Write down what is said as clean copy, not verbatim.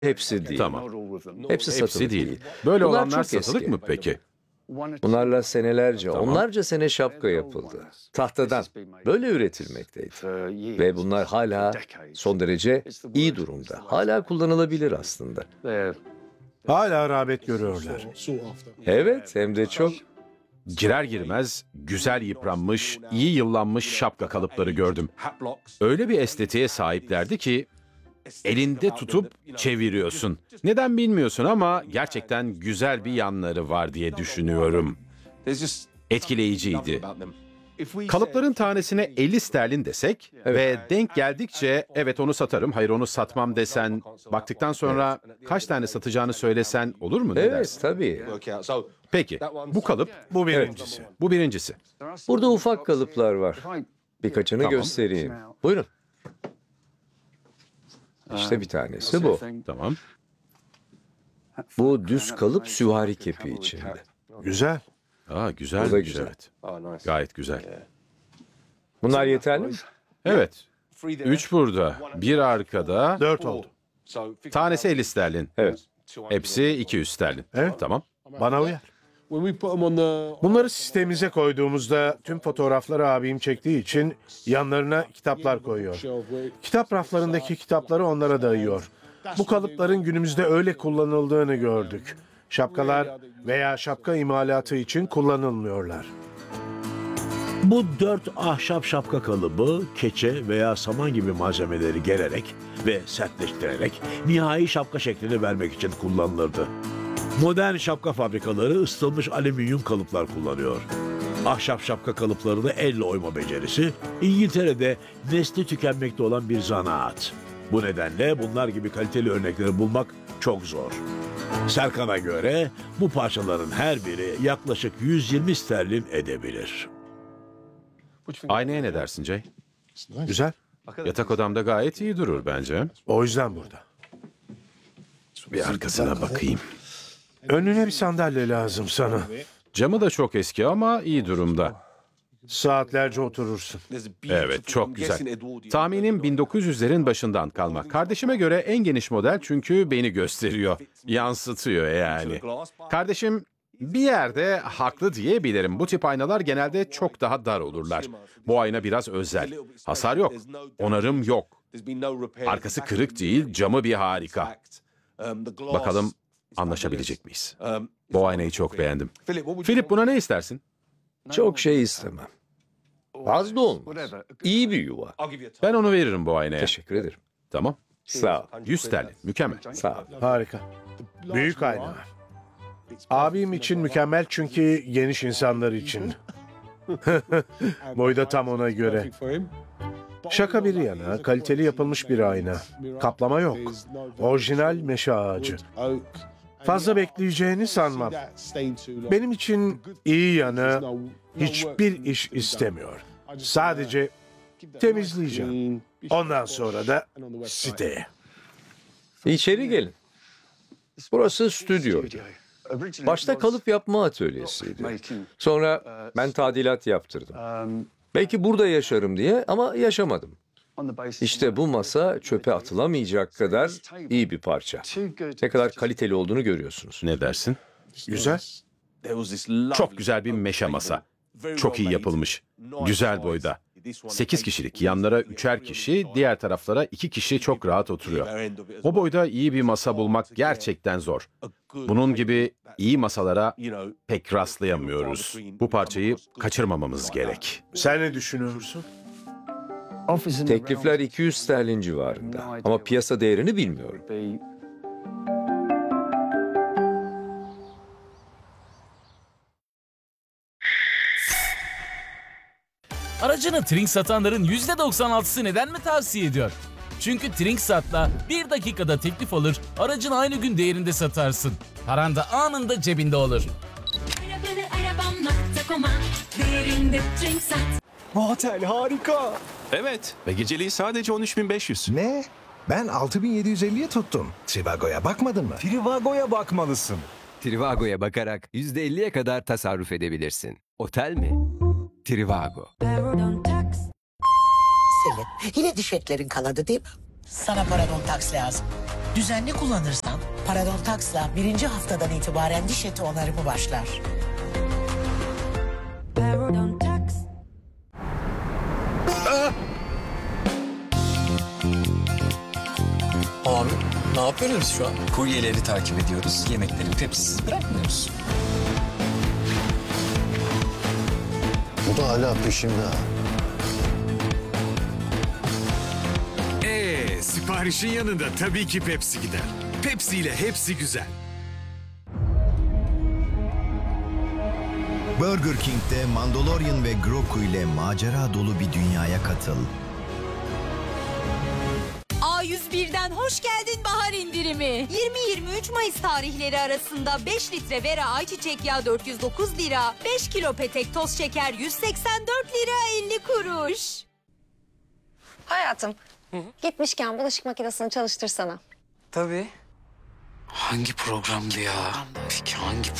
Hepsi değil. Tamam. Hepsi satılık Hepsi değil. değil. Böyle Bunlar olanlar çok satılık eski. mı peki? Bunlarla senelerce, Tamam. onlarca sene şapka yapıldı. Tahtadan. Böyle üretilmekteydi. Ve bunlar hala son derece iyi durumda. Hala kullanılabilir aslında. Hala rağbet görüyorlar. Evet, hem de çok. Girer girmez güzel yıpranmış, iyi yıllanmış şapka kalıpları gördüm. Öyle bir estetiğe sahiplerdi ki elinde tutup çeviriyorsun. Neden bilmiyorsun ama gerçekten güzel bir yanları var diye düşünüyorum. Etkileyiciydi. Kalıpların tanesine 50 sterlin desek ve denk geldikçe evet onu satarım, hayır onu satmam desen, baktıktan sonra kaç tane satacağını söylesen olur mu? Ne Evet, dersin? tabii. Peki, bu kalıp, Bu birincisi. bu birincisi. Burada ufak kalıplar var. Birkaçını Tamam. göstereyim. Buyurun. İşte bir tanesi bu. Tamam. Bu düz kalıp süvari kepi içinde. Güzel. Güzelmiş, Bu da güzel. evet. Gayet güzel. Bunlar yeterli mi? Evet, 3 burada, bir arkada, 4 oldu. tanesi 50 sterlin. Evet. Hepsi 200 sterlin. Evet. Tamam. Bana uyar. Bunları sistemimize koyduğumuzda tüm fotoğrafları abim çektiği için yanlarına kitaplar koyuyor. Kitap raflarındaki kitapları onlara dayıyor. Bu kalıpların günümüzde öyle kullanıldığını gördük. Şapkalar veya şapka imalatı için kullanılmıyorlar. Bu 4 ahşap şapka kalıbı keçe veya saman gibi malzemeleri gererek ve sertleştirerek nihai şapka şeklini vermek için kullanılırdı. Modern şapka fabrikaları ısıtılmış alüminyum kalıplar kullanıyor. Ahşap şapka kalıplarını elle oyma becerisi İngiltere'de nesli tükenmekte olan bir zanaat. Bu nedenle bunlar gibi kaliteli örnekleri bulmak çok zor. Serkan'a göre bu parçaların her biri yaklaşık 120 sterlin edebilir. Aynaya ne dersin Jay? Güzel. Yatak odamda gayet iyi durur bence. O yüzden burada. Bir arkasına bakayım. Önüne bir sandalye lazım sana. Camı da çok eski ama iyi durumda. Saatlerce oturursun. Evet, çok güzel. Tahminim 1900'lerin başından kalma. Kardeşime göre en geniş model çünkü beni gösteriyor. Yansıtıyor yani. Kardeşim bir yerde haklı diyebilirim. Bu tip aynalar genelde çok daha dar olurlar. Bu ayna biraz özel. Hasar yok. Onarım yok. Arkası kırık değil, camı bir harika. Bakalım anlaşabilecek miyiz? Bu aynayı çok beğendim. Philip buna ne istersin? Çok şey istemem. Fazla olmaz. İyi bir yuva. Ben onu veririm bu aynaya. Teşekkür ederim. Tamam. Sağ ol. 100 sterlin. Mükemmel. Sağ ol. Harika. Büyük ayna. Abim için mükemmel çünkü geniş insanlar için. Boyu da tam ona göre. Şaka bir yana, kaliteli yapılmış bir ayna. Kaplama yok. Orijinal meşe ağacı. Fazla bekleyeceğini sanmam. Benim için iyi yanı hiçbir iş istemiyor. Sadece temizleyeceğim. Ondan sonra da siteye. İçeri gelin. Burası stüdyoydu. Başta kalıp yapma atölyesiydi. Sonra ben tadilat yaptırdım. Belki burada yaşarım diye ama yaşamadım. İşte bu masa çöpe atılamayacak kadar iyi bir parça. Ne kadar kaliteli olduğunu görüyorsunuz. Ne dersin? Güzel. Çok güzel bir meşe masa. Çok iyi yapılmış. Güzel boyda. 8 kişilik, yanlara 3'er kişi, diğer taraflara 2 kişi çok rahat oturuyor. O boyda iyi bir masa bulmak gerçekten zor. Bunun gibi iyi masalara pek rastlayamıyoruz. Bu parçayı kaçırmamamız gerek. Sen ne düşünüyorsun? Teklifler 200 sterlin civarında ama piyasa değerini bilmiyorum. Aracını Trink satanların %96'sı neden mi tavsiye ediyor? Çünkü Trinksat'la 1 dakikada teklif alır, aracını aynı gün değerinde satarsın. Paran da anında cebinde olur. Arabamla.com'a değerinde Trinksat. Bu otel harika. Evet ve geceliği sadece 13.500. Ne? Ben 6.750'ye tuttum. Trivago'ya bakmadın mı? Trivago'ya bakmalısın. Trivago'ya bakarak %50'ye kadar tasarruf edebilirsin. Otel mi? Trivago. Selin, yine diş etlerin kanadı değil mi? Sana Paradon Tax lazım. Düzenli kullanırsan Parodontax'la 1. haftadan itibaren diş eti onarımı başlar. Abi ne yapıyoruz şu an? Kuryeleri takip ediyoruz. Yemekleri tepsisiz bırakmıyoruz. Bu da hala peşimde. Siparişin yanında tabii ki Pepsi gider. Pepsi ile hepsi güzel. Burger King'de Mandalorian ve Grogu ile macera dolu bir dünyaya katıl. A101'den hoş geldin bahar indirimi. 20-23 Mayıs tarihleri arasında 5 litre Vera ayçiçek yağı 409 lira, 5 kilo petek toz şeker 184 lira 50 kuruş. Hayatım, gitmişken bulaşık makinesini çalıştırsana. Tabii. Hangi programdı ya? Peki hangi